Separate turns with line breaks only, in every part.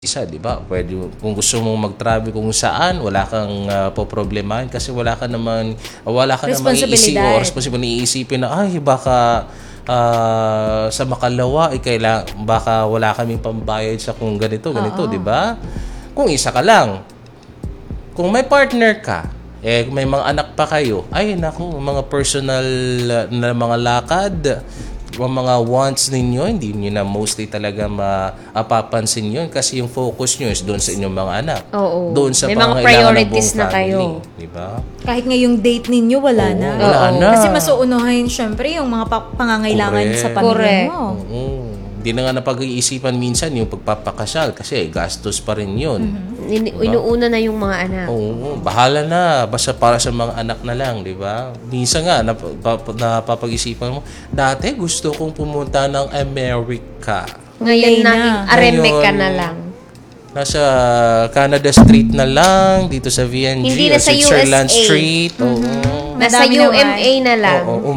isa, di ba? Pwede, kung gusto mong mag-travel kung saan, wala kang poproblemahin kasi wala ka naman
Responsibilidad.
iisipin na, ay, baka sa Makalawa, baka wala kaming pambayad sa kung ganito, di ba? Kung isa ka lang, kung may partner ka, may mga anak pa kayo, ay, naku, mga personal na mga lakad, mga wants ninyo, hindi nyo na mostly talaga mapapansin yun kasi yung focus nyo is doon sa inyong mga anak.
Oo.
Doon sa
may mga
pangangailangan
priorities
ng buong
na
family.
kayo.
Diba?
Kahit nga yung date ninyo, wala na.
Wala na.
Kasi mas uunahin, syempre, yung mga pangangailangan
Correct.
sa pamilya
Correct.
mo.
Hindi na nga napag-iisipan minsan yung pagpapakasal kasi gastos pa rin yun.
Inuuna na yung mga anak.
Oo, bahala na. Basta para sa mga anak na lang, di ba? Minsan nga, napapag-isipan mo, dati gusto kong pumunta ng America.
Ngayon
Ngayon
naging
na.
areme ka
Ngayon,
na lang.
Nasa Canada Street na lang, dito sa VNG,
Hindi
o
na sa
Switzerland
USA.
Street. Oo.
Nasa
Madami
UMA na lang.
Oo,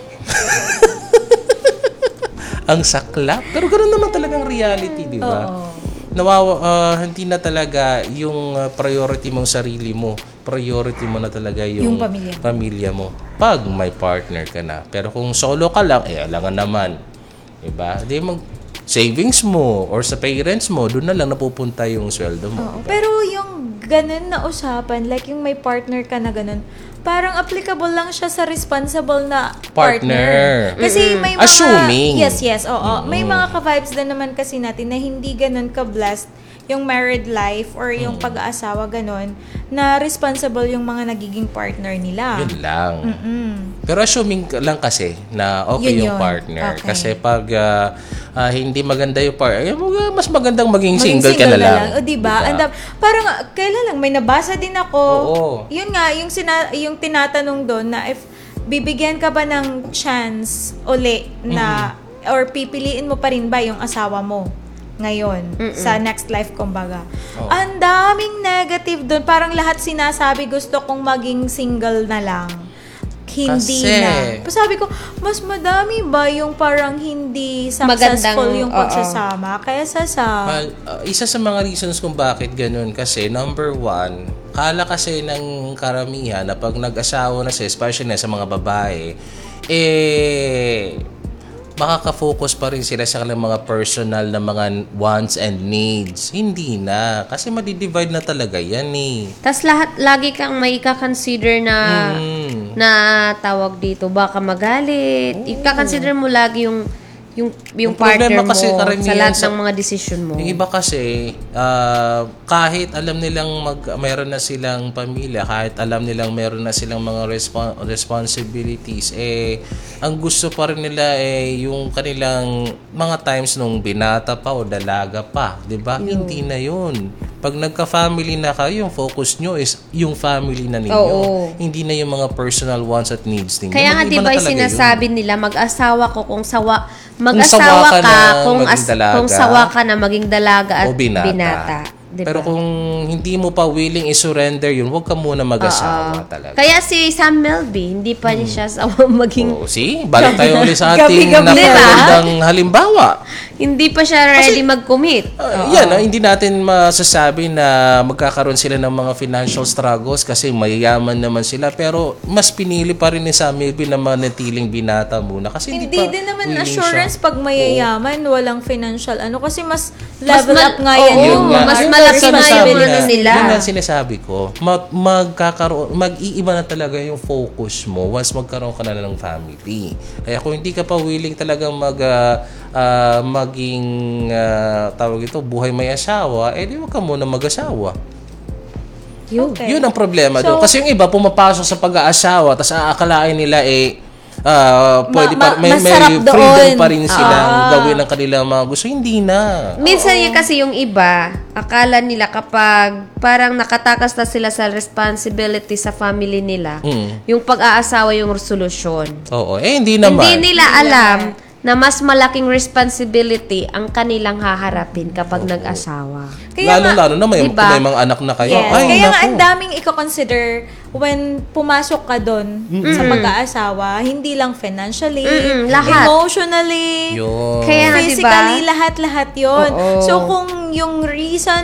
ang saklap. Pero ganoon naman talagang reality, di ba? Hindi na talaga yung priority mong sarili mo. Priority mo na talaga yung pamilya mo. Pag may partner ka na. Pero kung solo ka lang, alangan naman. Diba? Di savings mo or sa parents mo, doon na lang napupunta yung sweldo mo.
Pero yung ganun na usapan, like yung may partner ka na ganun, parang applicable lang siya sa responsible na partner. Kasi may mga...
Assuming.
Yes, oo. May mga ka-vibes din naman kasi natin na hindi ganun ka-blessed yung married life or yung pag-aasawa ganun, na responsible yung mga nagiging partner nila.
Yun lang. Pero assuming lang kasi na okay yung partner.
Okay.
Kasi pag hindi maganda yung partner, mas magandang maging single ka na lang.
O diba? Parang kailan lang may nabasa din ako.
Oo.
Yun nga yung tinatanong doon na if bibigyan ka ba ng chance uli na or pipiliin mo pa rin ba yung asawa mo ngayon sa next life kumbaga. Ang daming negative doon. Parang lahat sinasabi gusto kong maging single na lang. Hindi
kasi,
na. Sabi ko, mas madami ba yung parang hindi successful yung pagsasama kaysa sa...
isa sa mga reasons kung bakit ganun kasi, number one, kala kasi ng karamihan na pag nag-asawa na siya, especially na sa mga babae, makaka-focus pa rin sila sa kanilang mga personal na mga wants and needs. Hindi na. Kasi madidivide na talaga yan
Tas lagi kang may ika-consider na tawag dito, baka magalit. Ika-consider mo lagi yung partner mo
kasi
sa lahat ng mga decision mo.
Yung iba kasi, kahit alam nilang mayroon na silang pamilya, kahit alam nilang mayroon na silang mga responsibilities, ang gusto pa rin nila yung kanilang mga times nung binata pa o dalaga pa, 'di ba? Hindi na 'yun. Pag nagka-family na kayo, yung focus nyo is yung family na ninyo. Hindi na yung mga personal wants at needs ninyo.
Kaya nga di ba sinasabi nila, mag-asawa ka kung sawa ka na maging dalaga at binata. Diba?
Pero kung hindi mo pa willing i-surrender yun, huwag ka muna mag-asawa talaga.
Kaya si Sam Melby, hindi pa niya siya sawa maging...
Balik tayo ulit sa ating napagandang halimbawa.
Hindi pa siya ready mag-commit.
Hindi natin masasabi na magkakaroon sila ng mga financial struggles kasi mayayaman naman sila. Pero mas pinili pa rin ni Sam Melby na manatiling binata muna. Kasi
hindi din naman assurance pag mayayaman, walang financial kasi mas level up nga yan.
Mas malaki na yung nila.
Yun ang sinasabi ko. Mag-iiba na talaga yung focus mo once magkaroon ka na ng family. Kaya kung hindi ka pa willing talagang maging buhay may asawa, di wag ka muna mag-asawa. Yun ang problema doon. Kasi yung iba pumapasok sa pag-aasawa tapos aakalain nila pwede may freedom pa rin silang gawin ang kanilang mga gusto. Hindi na.
Minsan kasi yung iba, akala nila kapag parang nakatakas na sila sa responsibility sa family nila, yung pag-aasawa yung solusyon.
Hindi naman.
Hindi nila alam na mas malaking responsibility ang kanilang haharapin kapag nag-asawa.
Lalo na may,
Diba?
kung may mga anak na kayo.
Yes.
Ay,
Kaya nga,
naku.
ang daming i-consider when pumasok ka doon sa pag-aasawa, hindi lang financially,
lahat.
emotionally,
Yun.
Kaya nga,
physically,
diba?
lahat-lahat yon.
Oo.
So, kung yung reason